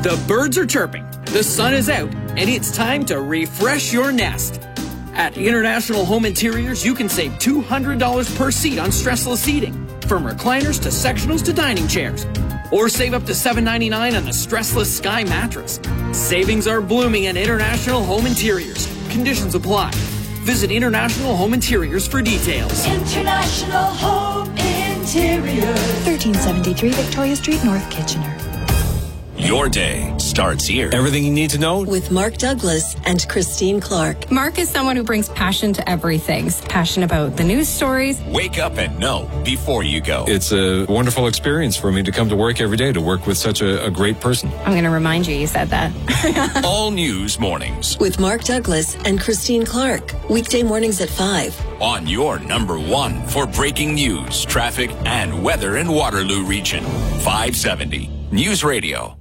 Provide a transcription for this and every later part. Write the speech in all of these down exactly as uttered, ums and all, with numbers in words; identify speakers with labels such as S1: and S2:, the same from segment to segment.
S1: The birds are chirping, the sun is out, and it's time to refresh your nest. At International Home Interiors, you can save two hundred dollars per seat on stressless seating, from recliners to sectionals to dining chairs. Or save up to seven ninety-nine on the stressless Sky mattress. Savings are blooming at International Home Interiors. Conditions apply. Visit International Home Interiors for details.
S2: International Home Interiors.
S3: thirteen seventy-three Victoria Street, North Kitchener.
S4: Your day starts here.
S5: Everything you need to know
S6: with Mark Douglas and Christine Clark.
S7: Mark is someone who brings passion to everything. Passion about the news stories.
S4: Wake up and know before you go.
S5: It's a wonderful experience for me to come to work every day, to work with such a, a great person.
S7: I'm going to remind you you said that.
S4: All News Mornings
S6: with Mark Douglas and Christine Clark. Weekday mornings at five.
S4: On your number one for breaking news, traffic, and weather in Waterloo region. five seventy News Radio.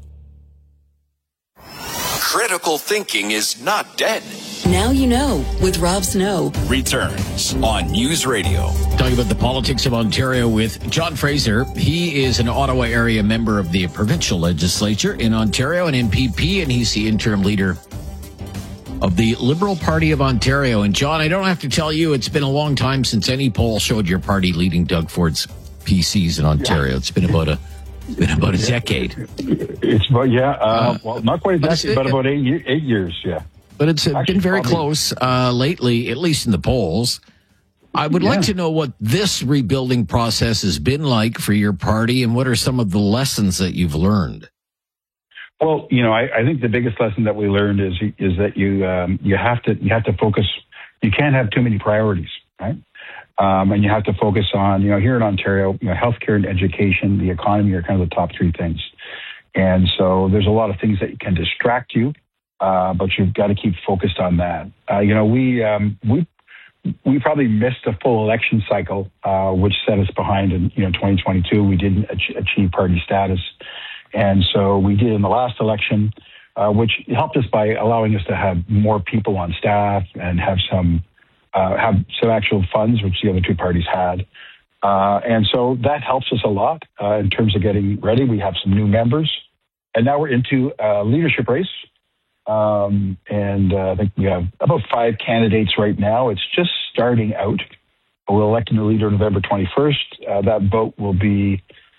S4: Critical thinking is not dead.
S6: Now you know with Rob Snow.
S4: Returns on News Radio.
S8: Talking about the politics of Ontario with John Fraser. He is an Ottawa area member of the provincial legislature in Ontario, an M P P, and he's the interim leader of the Liberal Party of Ontario. And John, I don't have to tell you, it's been a long time since any poll showed your party leading Doug Ford's P Cs in Ontario. Yeah. It's been about a It's been about a decade.
S9: It's about, yeah, uh, uh, well, not quite a decade, but about eight, eight years, yeah.
S8: But it's uh, been very probably close uh, lately, at least in the polls. I would yeah. like to know what this rebuilding process has been like for your party, and what are some of the lessons that you've learned?
S9: Well, you know, I, I think the biggest lesson that we learned is is that you um, you have to you have to focus. You can't have too many priorities, right? Um, and you have to focus on, you know, here in Ontario, you know, healthcare and education, the economy are kind of the top three things. And so there's a lot of things that can distract you, uh, but you've got to keep focused on that. Uh, you know, we um, we we probably missed a full election cycle, uh, which set us behind in, you know, twenty twenty-two. We didn't ach- achieve party status. And so we did in the last election, uh, which helped us by allowing us to have more people on staff and have some Uh, have some actual funds, which the other two parties had. Uh, and so that helps us a lot uh, in terms of getting ready. We have some new members. And now we're into a leadership race. Um, and uh, I think we have about five candidates right now. It's just starting out. We'll elect a new leader November twenty-first. Uh, that vote will be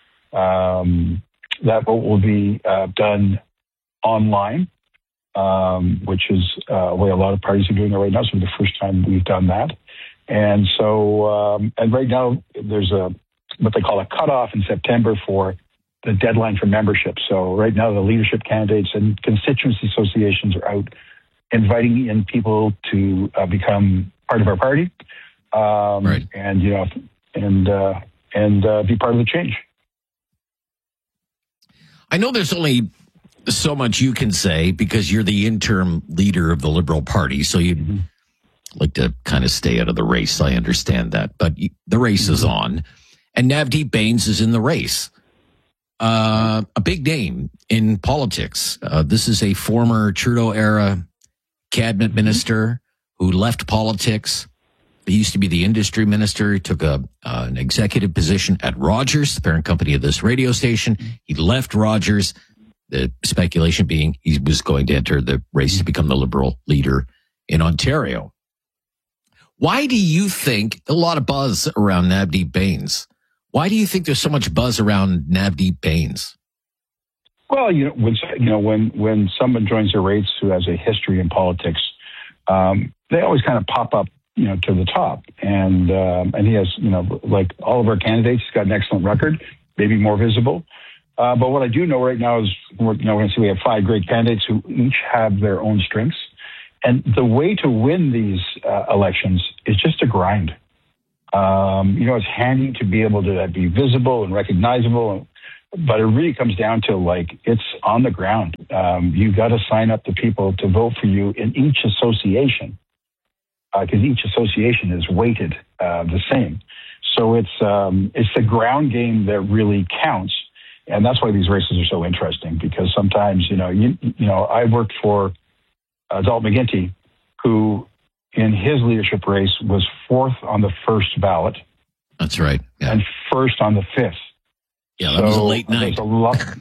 S9: um, that vote will be uh, done online. Um, which is uh, the way a lot of parties are doing it right now. So the first time we've done that. And so, um, and right now there's a, what they call a cutoff in September for the deadline for membership. So right now the leadership candidates and constituency associations are out inviting in people to uh, become part of our party. Um,
S8: right.
S9: And, you know, and, uh, and uh, be part of the change.
S8: I know there's only so much you can say because you're the interim leader of the Liberal Party, so you'd mm-hmm. like to kind of stay out of the race. I understand that, but the race mm-hmm. is on, and Navdeep Bains is in the race. Uh, a big name in politics. Uh, this is a former Trudeau-era cabinet mm-hmm. minister who left politics. He used to be the industry minister. He took a uh, an executive position at Rogers, the parent company of this radio station. He left Rogers. The speculation being he was going to enter the race to become the Liberal leader in Ontario. Why do you think a lot of buzz around Navdeep Bains? Why do you think there's so much buzz around Navdeep Bains?
S9: Well, you know, when you know when when someone joins a race who has a history in politics, um, they always kind of pop up, you know, to the top. And um, and he has, you know, like all of our candidates, he's got an excellent record, maybe more visible. Uh, but what I do know right now is, we're, you know, we're going to see we have five great candidates who each have their own strengths. And the way to win these uh, elections is just to grind. Um, you know, it's handy to be able to be visible and recognizable, but it really comes down to, like, it's on the ground. Um, you got to sign up the people to vote for you in each association, because uh, each association is weighted uh, the same. So it's um, it's the ground game that really counts. And that's why these races are so interesting, because sometimes, you know, you, you know, I worked for uh, Dalton McGuinty, who in his leadership race was fourth on the first ballot.
S8: That's right. Yeah.
S9: And first on the fifth.
S8: Yeah, that so was a late night.
S9: There's a lot,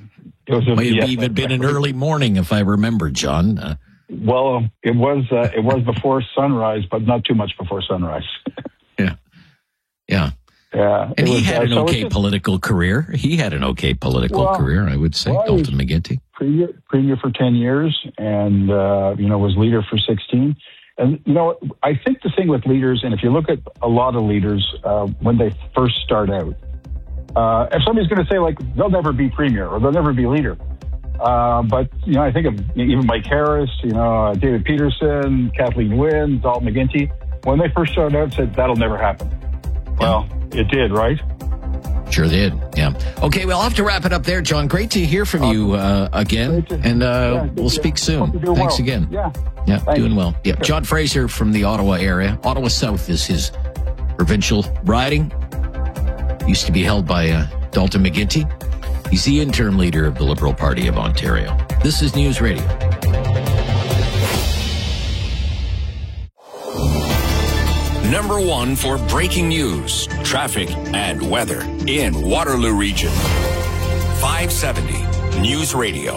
S9: It was a,
S8: Might have
S9: yeah,
S8: even been an early morning, if I remember, John. Uh,
S9: Well, it was uh, it was before sunrise, but not too much before sunrise.
S8: yeah, yeah,
S9: yeah.
S8: And he
S9: was,
S8: had
S9: uh,
S8: an
S9: so
S8: okay
S9: just,
S8: political career. He had an okay political
S9: well,
S8: career, I would say,
S9: well,
S8: Dalton McGuinty.
S9: Premier, premier for ten years, and uh, you know was leader for sixteen. And you know, I think the thing with leaders, and if you look at a lot of leaders uh, when they first start out, uh, if somebody's going to say like they'll never be premier or they'll never be leader. Uh, but, you know, I think of even Mike Harris, you know, David Peterson, Kathleen Wynne, Dalton McGuinty, when they first started out, said that'll never happen. Well, yeah. It did, right?
S8: Sure did, yeah. Okay, well, I'll have to wrap it up there, John. Great to hear from awesome. you uh, again, to, and uh, yeah, we'll speak soon. Thanks
S9: well.
S8: again.
S9: Yeah,
S8: yeah,
S9: Thanks.
S8: doing well. Yeah, John Fraser from the Ottawa area. Ottawa South is his provincial riding. Used to be held by uh, Dalton McGuinty. He's the interim leader of the Liberal Party of Ontario. This is News Radio.
S4: Number one for breaking news, traffic, and weather in Waterloo Region. five seventy News Radio.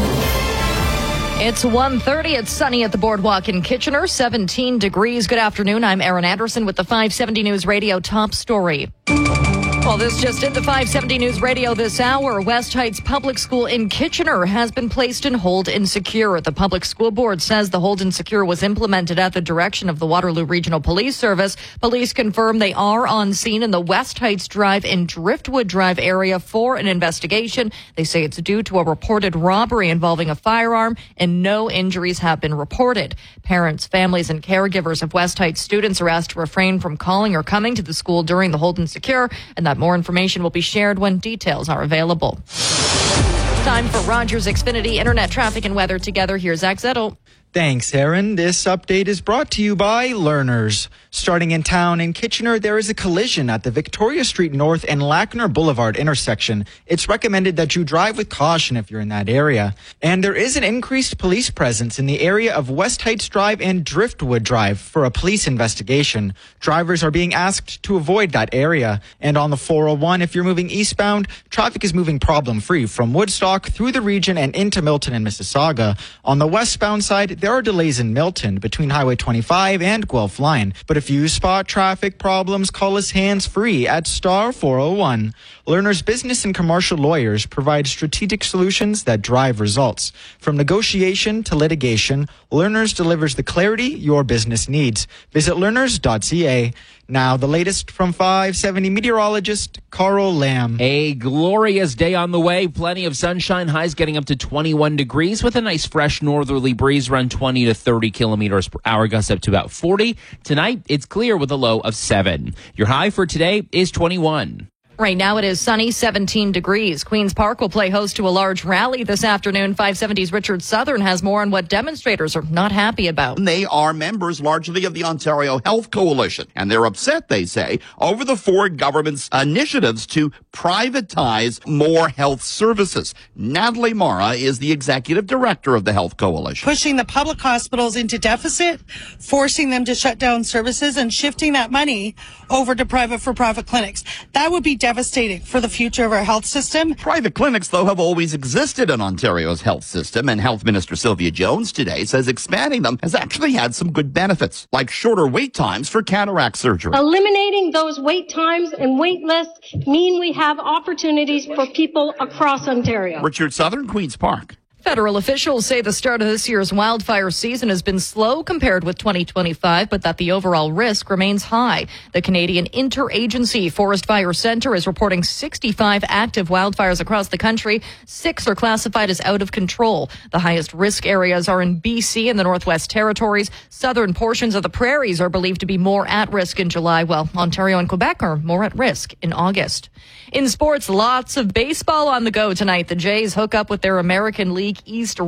S10: It's one thirty. It's sunny at the Boardwalk in Kitchener, seventeen degrees. Good afternoon. I'm Erin Anderson with the five seventy News Radio top story. Well, this just in, the five seventy News Radio this hour. West Heights Public School in Kitchener has been placed in hold and secure. The Public School Board says the hold and secure was implemented at the direction of the Waterloo Regional Police Service. Police confirm they are on scene in the West Heights Drive and Driftwood Drive area for an investigation. They say it's due to a reported robbery involving a firearm, and no injuries have been reported. Parents, families, and caregivers of West Heights students are asked to refrain from calling or coming to the school during the hold and secure, and that more information will be shared when details are available. Time for Rogers Xfinity Internet traffic and weather together. Here's Zach Zettel.
S11: Thanks, Aaron. This update is brought to you by Learners. Starting in town in Kitchener, there is a collision at the Victoria Street North and Lackner Boulevard intersection. It's recommended that you drive with caution if you're in that area. And there is an increased police presence in the area of West Heights Drive and Driftwood Drive for a police investigation. Drivers are being asked to avoid that area. And on the four oh one, if you're moving eastbound, traffic is moving problem-free from Woodstock through the region and into Milton and Mississauga. On the westbound side, there are delays in Milton between Highway twenty-five and Guelph Line. But if you spot traffic problems, call us hands-free at star four oh one. Learners business and commercial lawyers provide strategic solutions that drive results. From negotiation to litigation, Learners delivers the clarity your business needs. Visit learners dot c a. Now, the latest from five seventy meteorologist Carl Lamb.
S12: A glorious day on the way. Plenty of sunshine. Highs getting up to twenty-one degrees with a nice fresh northerly breeze around twenty to thirty kilometers per hour. Gusts up to about forty. Tonight, it's clear with a low of seven. Your high for today is twenty-one.
S10: Right now it is sunny, seventeen degrees. Queen's Park will play host to a large rally this afternoon. five seventy's Richard Southern has more on what demonstrators are not happy about.
S13: They are members largely of the Ontario Health Coalition, and they're upset, they say, over the Ford government's initiatives to privatize more health services. Natalie Mara is the executive director of the Health Coalition.
S14: Pushing the public hospitals into deficit, forcing them to shut down services, and shifting that money over to private for-profit clinics. That would be devastating for the future of our health system.
S13: Private clinics, though, have always existed in Ontario's health system, and Health Minister Sylvia Jones today says expanding them has actually had some good benefits, like shorter wait times for cataract surgery.
S15: Eliminating those wait times and wait lists mean we have opportunities for people across Ontario.
S13: Richard Southern, Queen's Park.
S10: Federal officials say the start of this year's wildfire season has been slow compared with twenty twenty-five, but that the overall risk remains high. The Canadian Interagency Forest Fire Centre is reporting sixty-five active wildfires across the country. Six are classified as out of control. The highest risk areas are in B C and the Northwest Territories. Southern portions of the prairies are believed to be more at risk in July, while Ontario and Quebec are more at risk in August. In sports, lots of baseball on the go tonight. The Jays hook up with their American League East